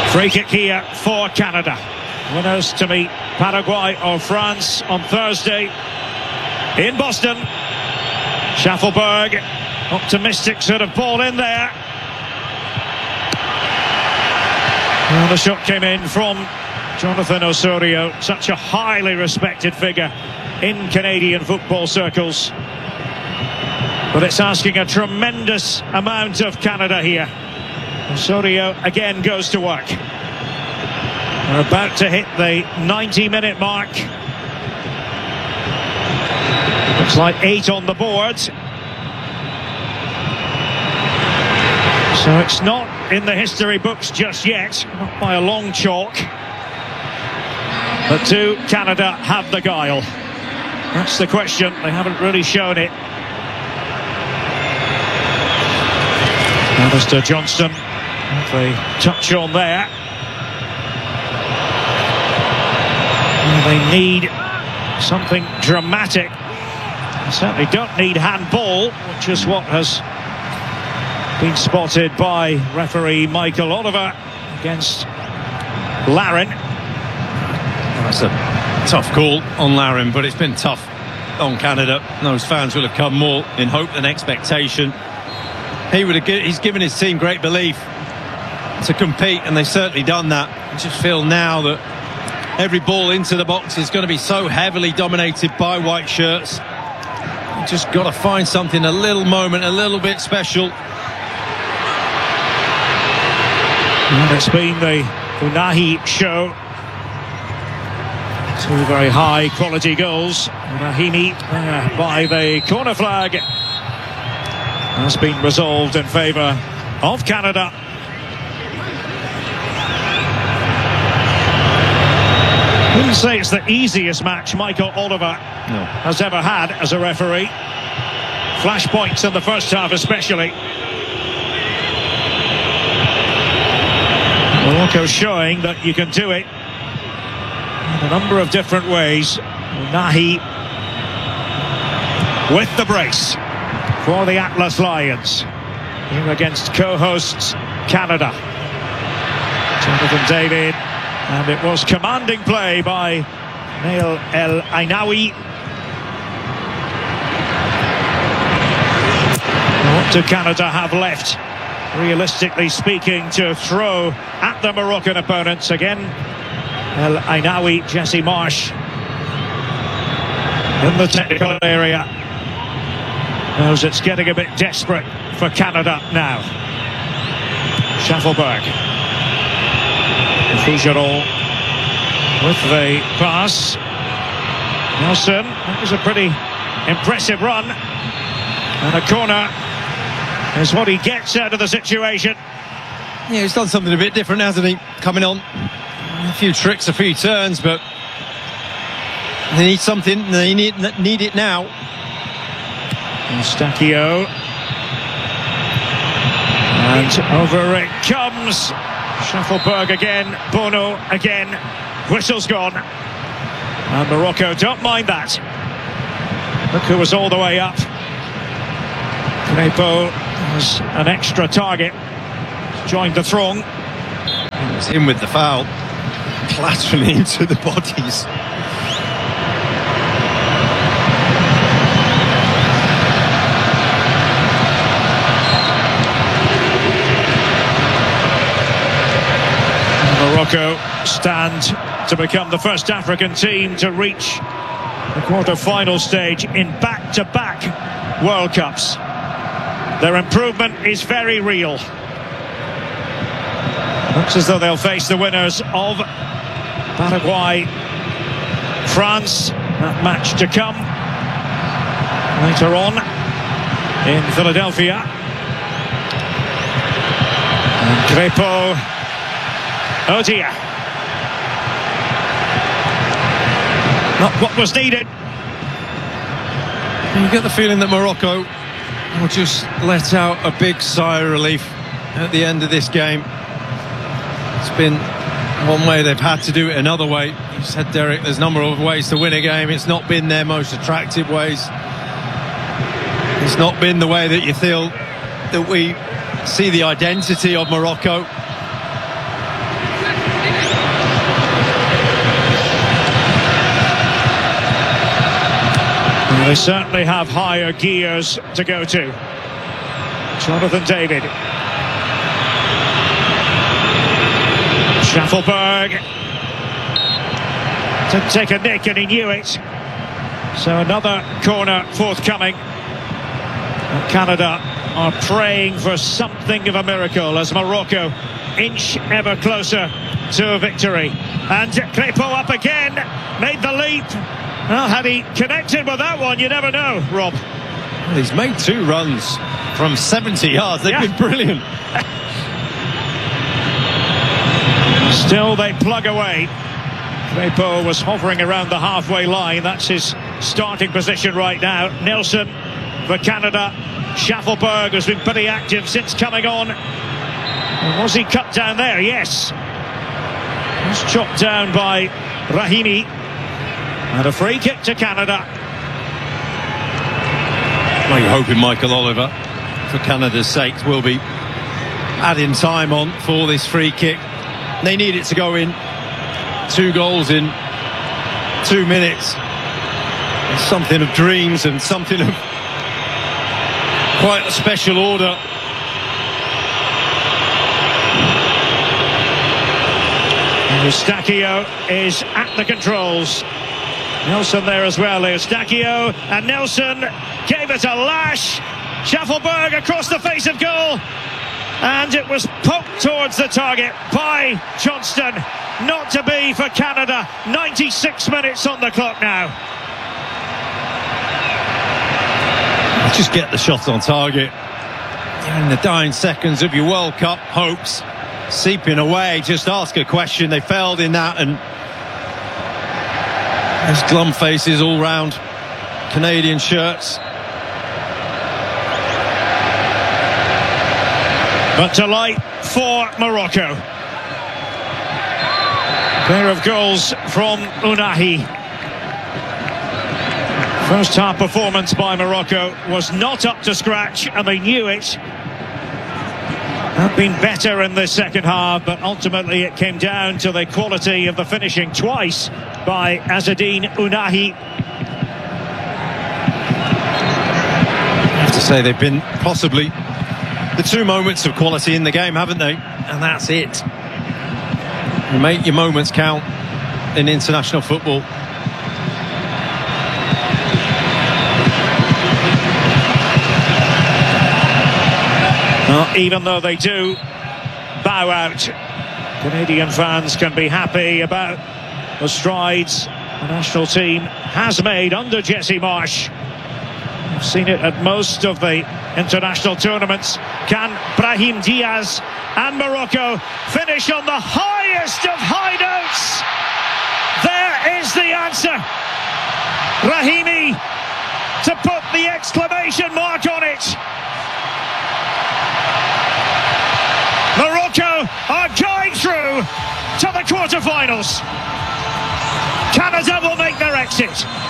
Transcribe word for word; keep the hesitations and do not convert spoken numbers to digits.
Free kick here for Canada. Winners to meet Paraguay or France on Thursday in Boston. Schaffelberg, optimistic sort of ball in there. Well, the shot came in from Jonathan Osorio, such a highly respected figure in Canadian football circles. But it's asking a tremendous amount of Canada here. Osorio again goes to work. We're about to hit the ninety minute mark. Looks like eight on the board. So it's not in the history books just yet, not by a long chalk. But do Canada have the guile? That's the question. They haven't really shown it. Alistair Johnston, they touch on there. They need something dramatic. They certainly don't need handball, which is what has been spotted by referee Michael Oliver against Larin. That's a tough call on Larin, but it's been tough on Canada. Those fans will have come more in hope than expectation. He would have, he's given his team great belief to compete, and they've certainly done that. I just feel now that every ball into the box is going to be so heavily dominated by white shirts. You just got to find something, a little moment, a little bit special. And it's been the Unahi show. Two very high quality goals. Unahimi uh, by the corner flag has been resolved in favour of Canada. I wouldn't say it's the easiest match Michael Oliver no. has ever had as a referee. Flashpoints in the first half especially. Morocco showing that you can do it in a number of different ways. Nahi with the brace for the Atlas Lions here against co-hosts Canada. Jonathan David, and it was commanding play by Nail El Ainaoui. What do Canada have left, realistically speaking, to throw at the Moroccan opponents? Again, El Ainaoui, Jesse Marsh in the technical area. Knows it's getting a bit desperate for Canada now. Schaffelberg. Fougeron with the pass. Nelson, that was a pretty impressive run. And a corner is what he gets out of the situation. Yeah, he's done something a bit different, hasn't he? Coming on. A few tricks, a few turns, but they need something. They need, need it now. Eustáquio. And over it comes. Schaffelberg again, Bono again, whistle's gone. And Morocco don't mind that. Look who was all the way up. Crepeau has an extra target. Joined the throng. It was him with the foul. Clattering into the bodies. Morocco stand to become the first African team to reach the quarter-final stage in back-to-back World Cups. Their improvement is very real. Looks as though they'll face the winners of Paraguay, France. That match to come later on in Philadelphia. And Crepeau. Oh dear. Not what was needed. You get the feeling that Morocco will just let out a big sigh of relief at the end of this game. It's been one way, they've had to do it another way. You said, Derek, there's a number of ways to win a game. It's not been their most attractive ways. It's not been the way that you feel that we see the identity of Morocco. They certainly have higher gears to go to. Jonathan David. Schaffelberg to take a nick, and he knew it. So another corner forthcoming. And Canada are praying for something of a miracle as Morocco inch ever closer to victory. And Crépeau up again, made the leap. Well, had he connected with that one, you never know, Rob. Well, he's made two runs from seventy yards. They've Yeah. been brilliant. Still they plug away. Crépeau was hovering around the halfway line. That's his starting position right now. Nelson for Canada. Schaffelberg has been pretty active since coming on. And was he cut down there? Yes. He's chopped down by Rahimi. And a free kick to Canada. Well, you're hoping Michael Oliver, for Canada's sake, will be adding time on for this free kick. They need it to go in. Two goals in two minutes. It's something of dreams and something of quite a special order. Eustachio is at the controls. Nelson there as well. Eustachio and Nelson gave it a lash. Schaffelberg across the face of goal. And it was poked towards the target by Johnston. Not to be for Canada. ninety-six minutes on the clock now. Just get the shot on target. You're in the dying seconds of your World Cup hopes seeping away. Just ask a question. They failed in that, and there's glum faces all round Canadian shirts. But delight for Morocco. Pair of goals from Ounahi. First half performance by Morocco was not up to scratch, and they knew it. Have been better in the second half, but ultimately it came down to the quality of the finishing twice by Azzedine Ounahi. I have to say they've been possibly the two moments of quality in the game, haven't they? And that's it. You make your moments count in international football. Well, even though they do bow out, Canadian fans can be happy about the strides the national team has made under Jesse Marsch. We've seen it at most of the international tournaments. Can Brahim Diaz and Morocco finish on the highest of high notes? There is the answer. Rahimi to put the exclamation mark on it. Morocco are going through to the quarterfinals. Canada will make their exit.